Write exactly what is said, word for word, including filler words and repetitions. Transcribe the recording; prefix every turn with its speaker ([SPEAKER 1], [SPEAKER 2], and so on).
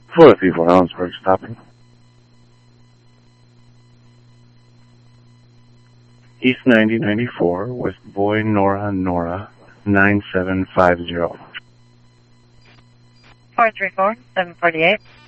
[SPEAKER 1] four three four Ellensburg stopping. East ninety ninety-four with Boy Nora Nora nine seven five zero.
[SPEAKER 2] four three four, seven forty-eight.